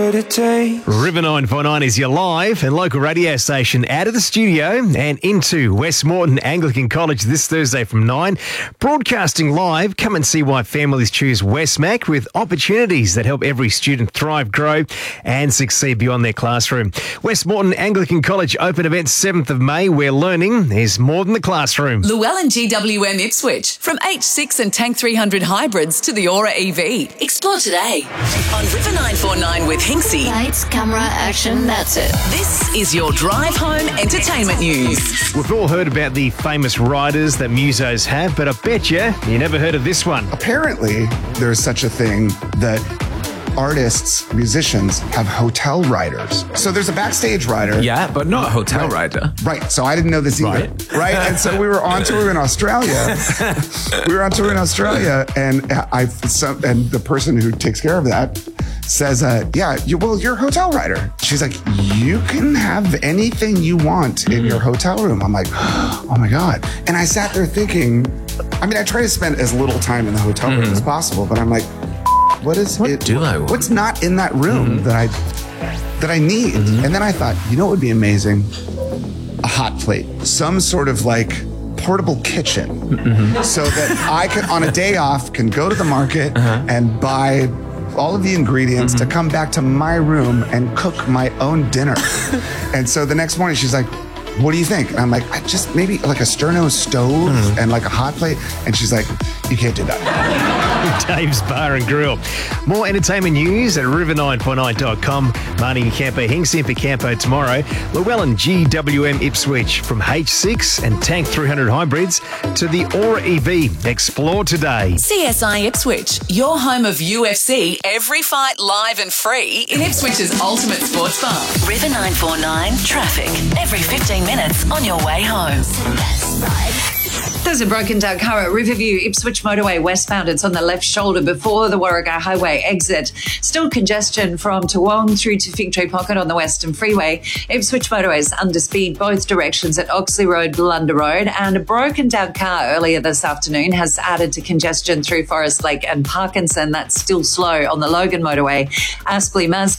it takes. River 949 is your live and local radio station out of the studio and into West Moreton Anglican College this Thursday from 9. Broadcasting live, come and see why families choose Westmac with opportunities that help every student thrive, grow and succeed beyond their classroom. West Moreton Anglican College open event 7th of May, where learning is more than the classroom. Llewellyn GWM Ipswich. From H6 and Tank 300 hybrids to the Aura EV. Explore today on River 949 with Hinksy. Lights, camera, action, that's it. This is your drive home entertainment news. We've all heard about the famous riders that musos have, but I bet you never heard of this one. Apparently, there's such a thing that artists, musicians have hotel riders. So there's a backstage rider. Yeah, but not a hotel rider. Right. So I didn't know this either. Right. And so we were on tour in Australia. And and the person who takes care of that says, you're a hotel rider. She's like, you can have anything you want in your hotel room. I'm like, oh my God. And I sat there thinking, I try to spend as little time in the hotel room as possible, but I'm like, what's not in that room that I need? And then I thought, what would be amazing? A hot plate, some sort of like portable kitchen, so that I can, on a day off, can go to the market and buy all of the ingredients to come back to my room and cook my own dinner. And so the next morning she's like, what do you think? And I'm like, I just maybe like a Sterno stove and like a hot plate. And she's like, you can't do that. Dave's Bar and Grill. More entertainment news at river949.com. Marnie and Campo, Hinksy for Campo tomorrow. Llewellyn GWM Ipswich, from H6 and Tank 300 hybrids to the Aura EV. Explore today. CSI Ipswich, your home of UFC, every fight live and free in Ipswich's ultimate sports bar. River 949 traffic every 15 minutes on your way home. There's a broken down car at Riverview Ipswich Motorway westbound. It's on the left shoulder before the Warragah Highway exit. Still congestion from Toowong through to Fig Tree Pocket on the Western Freeway. Ipswich Motorways under speed both directions at Oxley Road, Blunder Road. And a broken down car earlier this afternoon has added to congestion through Forest Lake and Parkinson. That's still slow on the Logan Motorway. Aspley Mazda